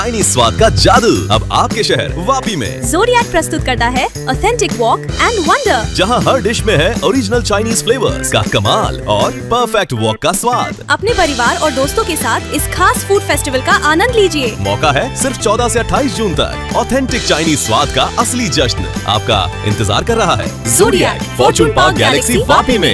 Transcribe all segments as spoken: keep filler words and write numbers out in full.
Chinese स्वाद का जादू अब आपके शहर वापी में। ज़ोडिएक प्रस्तुत करता है ऑथेंटिक वॉक एंड वंडर, जहां हर डिश में है ओरिजिनल चाइनीज फ्लेवर्स का कमाल और परफेक्ट वॉक का स्वाद। अपने परिवार और दोस्तों के साथ इस खास फूड फेस्टिवल का आनंद लीजिए। मौका है सिर्फ चौदह से अट्ठाईस जून तक। ऑथेंटिक चाइनीज स्वाद का असली जश्न आपका इंतजार कर रहा है। Zodiac Fortune park Galaxy Vapi में।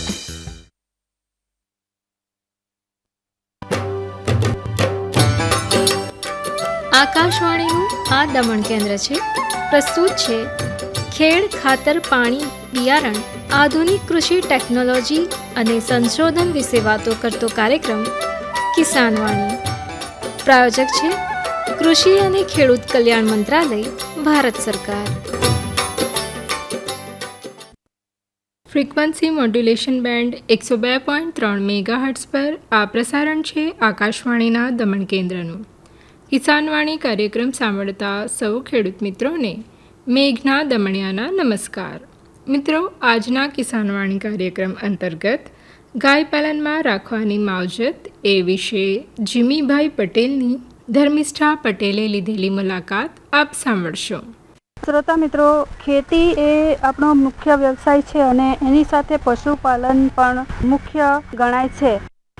આકાશવાણીનું આ દમણ કેન્દ્ર છે પ્રસ્તુત છે ખેડ ખાતર પાણી બિયારણ આધુનિક કૃષિ ટેકનોલોજી અને સંશોધન વિશે વાતો કરતો કાર્યક્રમ કિસાનવાણી। પ્રાયોજક છે કૃષિ અને ખેડૂત કલ્યાણ મંત્રાલય, ભારત સરકાર। ફ્રીક્વન્સી મોડ્યુલેશન બેન્ડ એકસો બે પોઈન્ટ ત્રણ મેગાહર્ટ્ઝ પર આ પ્રસારણ છે આકાશવાણીના દમણ કેન્દ્રનું। કિસાનવાણી કાર્યક્રમ સાંભળતા સૌ ખેડૂત મિત્રોને મેઘના દમણિયાના નમસ્કાર। મિત્રો, આજના કિસાનવાણી કાર્યક્રમ અંતર્ગત ગાય પાલનમાં રાખવાની માવજત એ વિશે જીમીભાઈ પટેલની ધર્મિષ્ઠા પટેલે લીધેલી મુલાકાત આપ સાંભળશો। શ્રોતા મિત્રો, ખેતી એ આપણો મુખ્ય વ્યવસાય છે અને એની સાથે પશુપાલન પણ મુખ્ય ગણાય છે।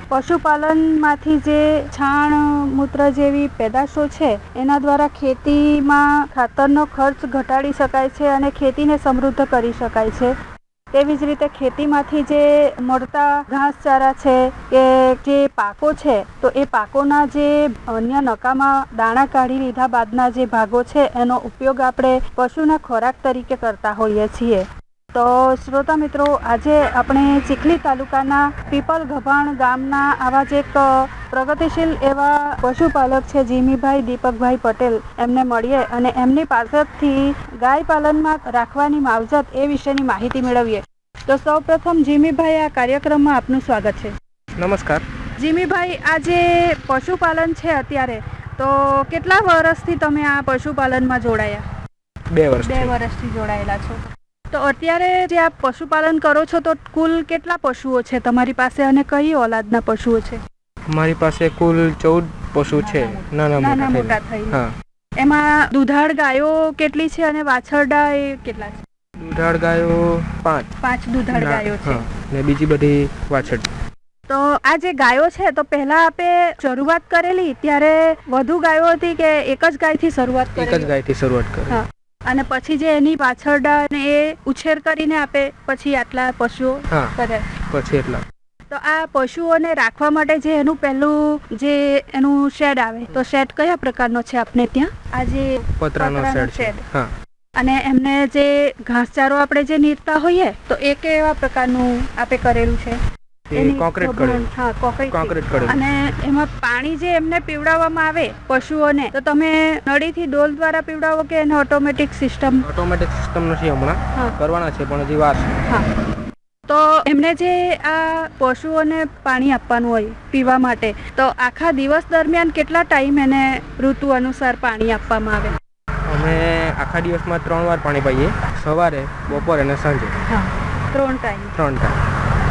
પશુપાલનમાંથી જે છાણ મૂત્ર જેવી પેદાશો છે એના દ્વારા ખેતીમાં ખાતરનો ખર્ચ ઘટાડી શકાય છે અને ખેતીને સમૃદ્ધ કરી શકાય છે। તેવી જ રીતે ખેતીમાંથી જે મળતા ઘાસચારા છે કે જે પાકો છે તો એ પાકોના જે અન્ય નકામા દાણા કાઢી લીધા બાદના જે ભાગો છે એનો ઉપયોગ આપણે પશુના ખોરાક તરીકે કરતા હોઈએ છીએ। તો શ્રોતા મિત્રો, આજે આપણે ચીખલી તાલુકાના પીપલ ગભાણ ગામના આવા જ એક પ્રગતિશીલ એવા પશુપાલક છે જીમીભાઈ દીપકભાઈ પટેલ, એમને મળીએ અને એમની પાસેથી ગાય પાલનમાં રાખવાની માવજત એ વિશેની માહિતી મેળવીએ। તો સૌપ્રથમ જીમીભાઈ, આ કાર્યક્રમમાં આપનું સ્વાગત છે। નમસ્કાર જીમીભાઈ, આ જે પશુપાલન છે અત્યારે, તો કેટલા વર્ષથી તમે આ પશુપાલનમાં જોડાયા? બે વર્ષ બે વર્ષથી જોડાયેલા છો। તો અત્યારે જે આપ પશુપાલન કરો છો તો કુલ કેટલા પશુઓ છે તમારી પાસે અને કઈ ઓલાદના પશુઓ છે? મારી પાસે કુલ ચૌદ પશુ છે, નાના નાના મોટા થઈને। એમાં દુધાળ ગાયો કેટલી છે અને વાછરડા એ કેટલા છે? દુધાળ ગાયો પાંચ પાંચ દુધાળ ગાયો છે ને બીજી બધી વાછરડી। તો આ જે ગાયો છે, તો પહેલા આપે શરૂઆત કરેલી ત્યારે વધુ ગાયો હતી કે એક જ ગાયથી શરૂઆત કરેલી? એક જ ગાયથી શરૂઆત કરી અને પછી જે એની પાછળડા ને એ ઉછેર કરીને આપે પછી આટલા પશુઓ કરે પછી એટલા। તો આ પશુઓને રાખવા માટે જે એનું પહેલું જે એનું શેડ આવે, તો શેડ કયા પ્રકારનો છે આપને ત્યાં? આ જે પતરાનો શેડ છે। હા, અને એમને જે ઘાસચારો આપણે જે નીરતા હોઈએ તો એ કેવા પ્રકારનું આપે કરેલું છે? કોન્ક્રીટ કરેલું। હા, કોન્ક્રીટ કરેલું। અને એમાં પાણી જે એમને પીવડાવવામાં આવે પશુઓને, તો તમે નળીથી ડોલ દ્વારા પીવડાવો કે એને ઓટોમેટિક સિસ્ટમ? ઓટોમેટિક સિસ્ટમ નથી, હમણાં કરવાના છે પણ હજી વાર છે। હા, તો એમને જે આ પશુઓને પાણી આપવાનું હોય પીવા માટે, તો આખા દિવસ દરમિયાન કેટલા ટાઈમ એને ઋતુ અનુસાર પાણી આપવામાં આવે? અમે આખા દિવસમાં ત્રણ વાર પાણી પાઈએ, સવારે, બપોરે અને સાંજે। હા, ત્રણ ટાઈમ ત્રણ ટાઈમ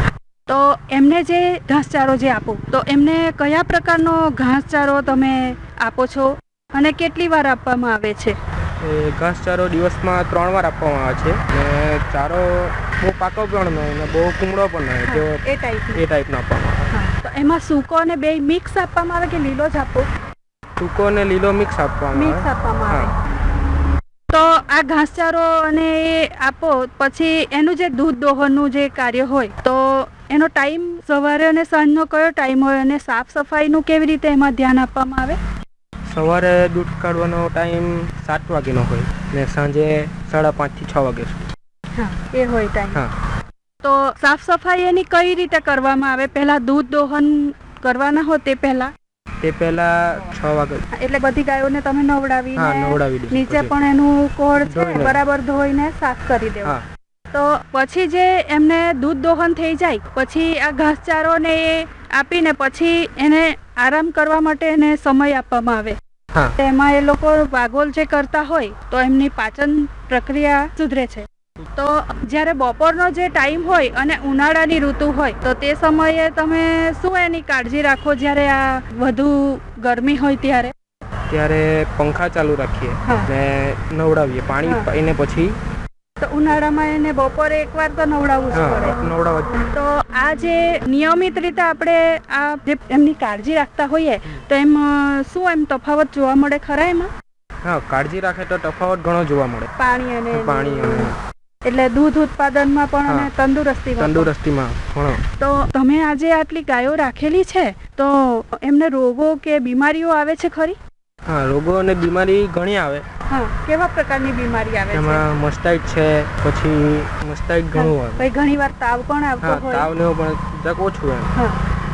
તો એમને જે ઘાસચારો જે આપો, તો એમને કયા પ્રકારનો ઘાસચારો તમે આપો છો અને કેટલી વાર આપવામાં આવે છે? ઘાસચારો દિવસમાં ત્રણ વાર આપવામાં આવે છે અને ચારો બહુ પાકો પણ નહીં ને બહુ કુમળો પણ નહીં, જેવો એ ટાઈપ એ ટાઈપનો આપવામાં આવે। તો એમાં સૂકો અને બે મિક્સ આપવામાં આવે કે લીલો જ આપો? સૂકો અને લીલો મિક્સ આપવામાં મિક્સ આપવામાં આવે। તો આ ઘાસચારો અને એ આપો પછી એનું જે દૂધ દોહનનું જે કાર્ય હોય, તો એનો ટાઈમ સવારે અને સાંજનો કયો ટાઈમ હોય અને સાફ સફાઈનું કેવી રીતે એમાં ધ્યાન આપવામાં આવે? સવારે દૂધ કાઢવાનો ટાઈમ સાત વાગ્યાનો હોય ને સાંજે સાડા પાંચ થી છ વાગ્યા સુધી। હા, એ હોય ટાઈમ। હા, તો સાફ સફાઈ એની કઈ રીતે કરવામાં આવે? પહેલા દૂધ દોહન કરવાના હો તે પહેલા તે પહેલા છ વાગે એટલે બધી ગાયોને તમે નવડાવી નવડાવી નીચે પણ એનું કોળ છે બરાબર ધોઈને સાફ કરી દેવું। તો પછી જે એમને દૂધ દોહન થઈ જાય પછી આ ઘાસચારો ને એ આપીને પછી એને આરામ કરવા માટે એને સમય આપવામાં આવે। એમાં એ લોકો વાગોલ જે કરતા હોય તો એમની પાચન પ્રક્રિયા સુધરે છે। તો જ્યારે બપોરનો જે ટાઈમ હોય અને ઉનાળાની ઋતુ હોય તો તે સમયે તમે શું એની કાળજી રાખો જ્યારે આ વધુ ગરમી હોય ત્યારે? ત્યારે પંખા ચાલુ રાખીએ હા. ને નવડાવીએ પાણી હા. પાઈને પછી તો ઉનાળામાં એને બપોરે એકવાર તો નવડાવવું જ હા પડે. નવડાવવા તો આ જે નિયમિત રીતે આપણે આ જે એમની કાળજી રાખતા હોઈએ તો એમ અ, શું એમ તફાવત જોવા મળે ખરા એમાં હા કાળજી રાખે તો તફાવત ઘણો જોવા મળે. પાણી અને પાણી અને એટલે દૂધ ઉત્પાદનમાં પણ હા. અને તંદુરસ્તીમાં પણ. તંદુરસ્તીમાં ઘણો. તો તમે આજે આટલી ગાયો રાખેલી છે તો એમને રોગો કે બીમારીઓ આવે છે ખરી? હા રોગો અને બીમારી ઘણી આવે. હા, કેવા પ્રકારની બીમારી આવે છે? એમાં મસ્ટાઇડ છે, પછી મસ્ટાઇડ ઘણું આવે. પછી ઘણી વાર તાવ પણ આવતો હા હોય. તાવ ને એવું પણ જરાક ઓછું એમ. હા.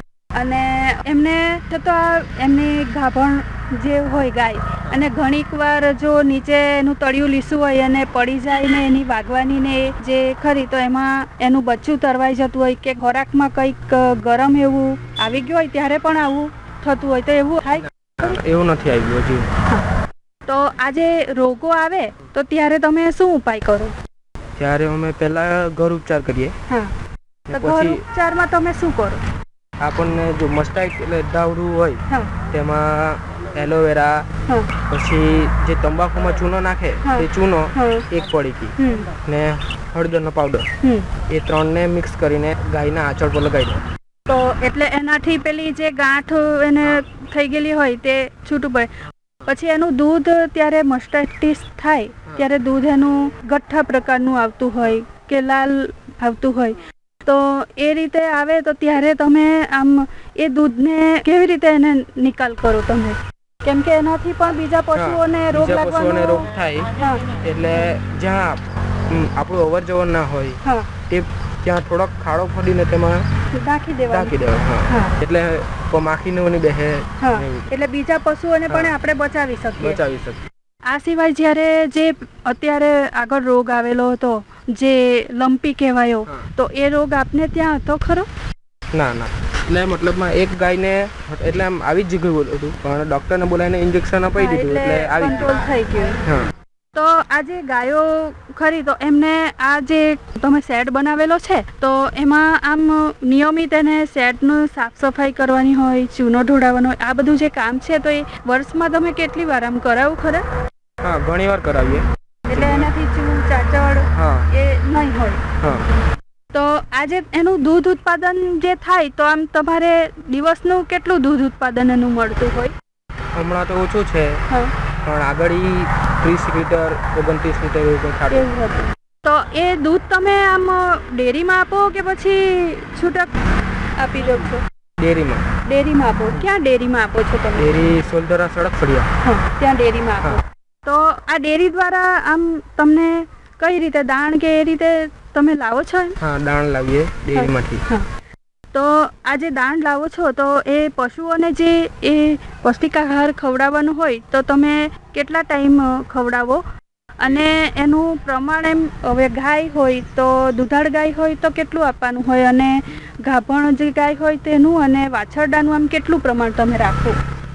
અને એમને જો તો આ એમની ગાભણ જે હોય ગાય અને ઘણીક વાર જો નીચે એનું તળિયું લીસું હોય અને પડી જાય ને એની વાગવાની ને એ જે ખરી તો એમાં એનું બચ્ચું તરવાઈ જતું હોય કે ખોરાકમાં કંઈક ગરમ એવું આવી ગયું હોય ત્યારે પણ આવું થતું હોય તો એવું થાય? એવું નથી આવ્યું હજી. તો આ જે રોગો આવે તો ત્યારે તમે શું ઉપાય કરો? ત્યારે અમે પહેલા ઘર ઉપચાર કરીએ. હા, ને તો ઘર પછી ઉપચારમાં તમે શું કરો? આપણને જો મસ્ટાઇડ એટલે ધાવડું હોય હા તેમાં એલોવેરા, હા પછી જે તંબાકુમાં ચૂનો નાખે હા. તે ચૂનો હા. એક પડીકી હમ ને હળદરનો પાવડર હમ એ ત્રણને મિક્સ કરીને ગાયના આંચળ પર લગાવી દો. તો એટલે એનાથી પેલી જે ગાંઠ એને થઈ ગયેલી હોય તે છૂટું પડે. પછી એનું દૂધ ત્યારે મસ્ટાઇટિસ થાય ત્યારે દૂધ એનું ગઠ્ઠા પ્રકારનું આવતું હોય કે લાલ આવતું હોય તો એ રીતે આવે તો ત્યારે તમે આમ એ દૂધને કેવી રીતે એને નિકાલ કરો તમે? કેમ કે એનાથી પણ બીજા પશુઓને રોગ બીજા પશુઓને રોગ લાગવાનો. થાય હા એટલે જ્યાં હમ, આપણું અવર જવર ના હોય હા તે ત્યાં થોડોક ખાડો ખોદીને તેમાં નાખી દેવાનું. ઢાંકી દેવા. હા હા. એટલે કોઈ માખીને એવું નહીં બેસે હા ને એવું એટલે બીજા પશુઓને પણ હા. આપણે બચાવી શકીએ. બચાવી શકીએ. આ સિવાય જ્યારે જે અત્યારે આગળ રોગ આવેલો હતો જે લંપી કહેવાયો હા. તો એ રોગ આપને ત્યાં હતો ખરો? ના ના એટલે મતલબમાં એક ગાયને એટલે આમ આવી જ ગયું હતું પણ ડૉક્ટરને બોલાવીને ઇન્જેક્શન અપાઈ હા, દીધું એટલે એટલે આવી કંટ્રોલ થઈ ગયું. હા તો આ જે ગાયો ખરી તો એમને આ જે તમે સેટ બનાવેલો છે તો એમાં આમ નિયમિત એને સેટનું સાફ સફાઈ કરવાની હોય, ચૂનો ઢોળાવવાનો હોય, આ બધું જે કામ છે તો એ વર્ષમાં તમે કેટલી વાર આમ કરાવું ખરા? હા ઘણી વાર કરાવીએ. એટલે એનાથી ચૂ ચાચડ હા એ નહીં હોય. હા તો આજે એનું દૂધ ઉત્પાદન જે થાય તો આમ તમારે દિવસનું કેટલું દૂધ ઉત્પાદન એનું મળતું હોય? હમણાં તો ઓછું છે હા પણ આગળ ઈ ત્રીસ લીટર ઓગણત્રીસ લીટર એવું કંઈ ખાતું. એવું હતું. તો એ દૂધ તમે આમ ડેરીમાં આપો કે પછી છૂટક આપી દો છો? ડેરીમાં. ડેરીમાં આપો. ક્યાં ડેરીમાં આપો છો તમે? ડેરી સોલધરા સડક ફળિયા. હા ત્યાં ડેરીમાં આપો. તો આ ડેરી દ્વારા આમ તમને કઈ રીતે દાણ કે એ રીતે તમે લાવો છો એમ? હા દાણ લાવીએ ડેરીમાંથી. હા. તો આ જે દાણ લાવો છો તો એ પશુઓને જે એ પૌષ્ટિક આહાર ખવડાવવાનો હોય તો તમે કેટલા ટાઈમ ખવડાવો અને એનું પ્રમાણ એમ હવે ગાય હોય તો દુધાળ ગાય હોય તો કેટલું આપવાનું હોય અને ગાભણ જે ગાય હોય તેનું અને વાછરડાનું આમ કેટલું પ્રમાણ તમે રાખો?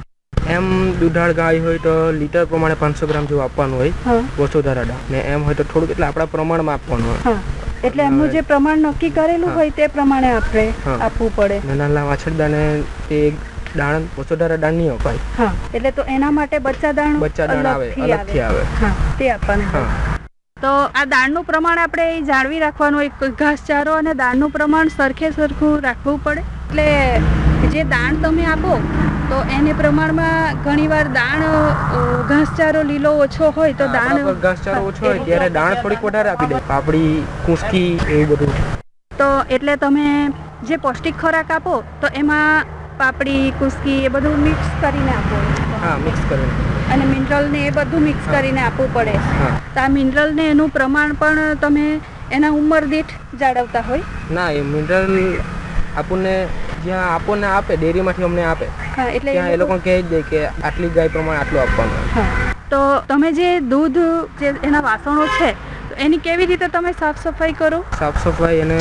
એમ દુધાળ ગાય હોય તો લીટર પ્રમાણે પાંચસો ગ્રામ જેવું આપવાનું હોય હા વસુધારા દાણ ને એમ હોય તો થોડુંક એટલે આપણા પ્રમાણમાં આપવાનું હોય. હા એટલે એમનું જે પ્રમાણ નક્કી કરેલું હા. હોય તે પ્રમાણે આપણે હા. આપવું પડે. ને નાના વાછરદાને તે દાણ વસુધારા દાણ નહીં અપાય. હા એટલે તો એના માટે બચ્ચા દાણ બચ્ચા દાણ આવે અલગથી અલગથી આવે. હા તે આપવાનું હોય. હા તો આ દાળનું પ્રમાણ આપણે ઈ જાળવી રાખવાનું હોય. ઘાસચારો અને દાળનું પ્રમાણ સરખે સરખું રાખવું પડે. એટલે જે દાણ તમે આપો તો એને પ્રમાણમાં ઘણીવાર દાણ અ, ઘાસચારો લીલો ઓછો હોય તો દાણ આપણા પર ઘાસચારો ઓછો હોય એવું ત્યારે દાણ થોડીક વધારે આપી દે. પાપડી કુસકી એવું બધું. તો એટલે તમે જે પૌષ્ટિક ખોરાક આપો તો એમાં પાપડી કુસકી એ બધું મિક્સ કરીને આપો હા મિક્સ કરીને. અને મિનરલ ને એ બધું મિક્સ કરીને આપવું પડે. હા તો આ મિનરલ ને એનું પ્રમાણ પણ તમે એના ઉંમર દીઠ જાળવતા હોય? ના એ મિનરલ આપણને જ્યાં આપણને આપે ડેરીમાંથી અમને આપે હા એટલે એ ત્યાં એ લોકો- લોકો કહે જ દે કે આટલી ગાય પ્રમાણે આટલું આપવાનું. હા. તો તમે જે દૂધ જે એના વાસણો છે તો એની કેવી રીતે તમે સાફ સફાઈ કરો? સાફ સફાઈ અને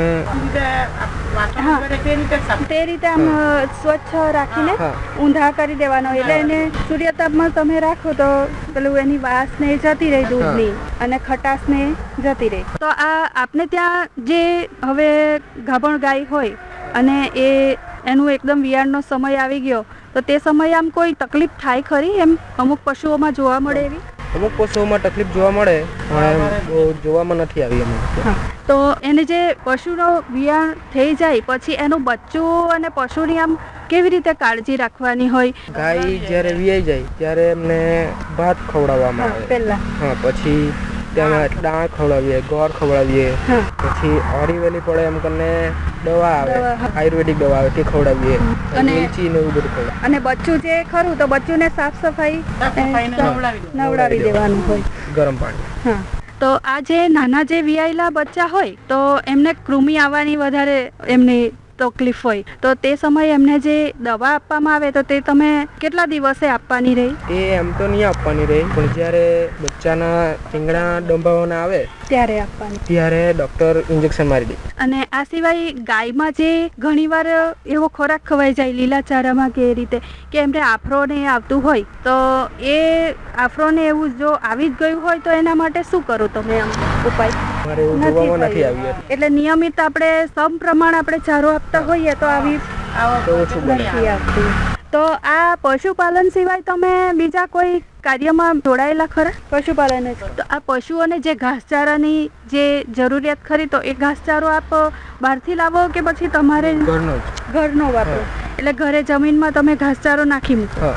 હા તે રીતે આમ સ્વચ્છ રાખીને હા. ઊંધા કરી દેવાનો એટલે એને સૂર્યતાપમાં તમે રાખો તો પેલું એની વાસ ને જતી રહી દૂધની અને ખટાશ ને જતી રહી. તો આ આપને ત્યાં જે હવે ગાભણ ગાય હોય અને એ એનું એકદમ વિયાળનો સમય આવી ગયો તો તે સમયે આમ કોઈ તકલીફ થાય ખરી? એમ અમુક પશુઓમાં જોવા મળે એવી? અમુક પશુઓમાં તકલીફ જોવા મળે પણ એમ બહુ જોવામાં નથી આવી અમુક. હા, તો એને જે પશુનો વિયાણ થઈ જાય પછી એનું બચ્ચું અને પશુની આમ કેવી રીતે કાળજી રાખવાની હોય? ગાય જ્યારે વિયાઈ જાય ત્યારે એમને ભાત ખવડાવવામાં આવે પહેલા. હા, પછી ત્યાં દાણ ખવડાવીએ, ગોળ ખવડાવીએ, પછી ઓરીવેલી પડે એમ કરીને દવા આવે, આયુર્વેદિક દવા આવે તે ખવડાવીએ, અને મિર્ચી ને એવું બધું ખવડાવીએ. અને બચ્ચું જે ખરું તો બચ્ચુને સાફ સફાઈ નવડાવી દેવાનું હોય ગરમ પાણી. હા, તો આ જે નાના જે વિયાયેલા બચ્ચા હોય તો એમને કૃમિ આવવાની વધારે એમની તકલીફ હોય, તો તે સમયે એમને જે દવા આપવામાં આવે તો તે તમે કેટલા દિવસે આપવાની રહી? એ એમ તો નહીં આપવાની રહી, પણ જ્યારે બચ્ચાના શિંગડા ડંભાવવાના આવે ત્યારે આપવાની, ત્યારે ડૉક્ટર ઇન્જેક્શન મારી દે. અને આ સિવાય ગાયમાં જે ઘણીવાર એવો ખોરાક ખવાઈ જાય લીલાચારામાં કે એ રીતે કે એમને આફરો ને આવતું હોય, તો એ આફરો ને એવું જો આવી જ ગયું હોય તો એના માટે શું કરો તમે આમ ઉપાય? મારે એવું જોવામાં નથી આવ્યું. એટલે નિયમિત આપણે સમ પ્રમાણ આપણે ચારો આપતા હોઈએ તો આવી તો ઓછું બને. નથી આવતી. તો આ પશુપાલન સિવાય તમે બીજા કોઈ કાર્યમાં જોડાયેલા ખરા? પશુપાલન જ. તો આ પશુઓને જે ઘાસચારાની જે જરૂરિયાત ખરી તો એ ઘાસચારો આપ બહારથી લાવો કે પછી તમારે ઘરનો જ ઘરનો વાપરો? એટલે ઘરે જમીનમાં તમે ઘાસચારો નાખી મૂકો?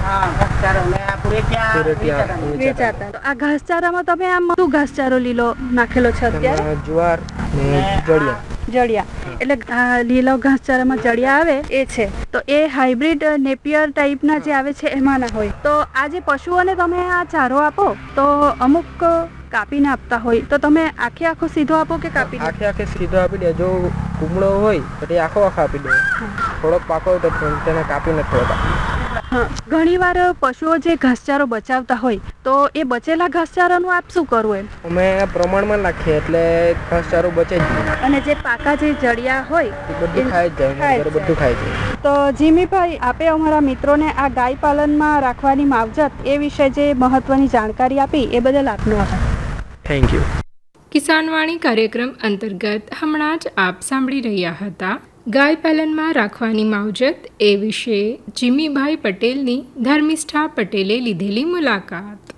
વેચાતા. તો આ ઘાસચારામાં તમે આમ શું ઘાસચારો લીલો નાખેલો છે અત્યારે? જુવાર ને જડિયા. જડિયા એટલે આ લીલો ઘાસચારામાં જડિયા આવે એ છે, તો એ હાઇબ્રિડ નેપિયર ટાઈપના જે આવે છે એમાં ના હોય. તો આ જે પશુઓને તમે આ ચારો આપો તો અમુક કાપીને આપતા હોય, તો તમે આખે આખો સીધો આપો કે કાપી? આખે આખે સીધો આપી દે. જો કુમળો હોય તો તે આખો આખો આપી દે, થોડોક પાકો હોય તો તેને કાપીને થોડોક આપી. હા, ઘણી વાર પશુઓ જે ઘાસચારો બચાવતા હોય તો એ બચેલા ઘાસચારાનું આપ શું કરવું? એમ અમે પ્રમાણમાં નાખીએ એટલે ઘાસચારો બચે જ. અને જે પાકા જે જડિયા હોય એ બધું ખાઈ જ જાય, બધું ખાઈ જાય. તો જીમીભાઈ, આપે અમારા મિત્રોને આ ગાય પાલનમાં રાખવાની માવજત એ વિશે જે મહત્વની જાણકારી આપી એ બદલ આપનો આભાર. Thank you. કિસાનવાણી કાર્યક્રમ અંતર્ગત હમણાં જ આપ સાંભળી રહ્યા હતા ગાય પાલનમાં રાખવાની માવજત એ વિશે જીમીભાઈ પટેલની ધર્મિષ્ઠા પટેલે લીધેલી મુલાકાત.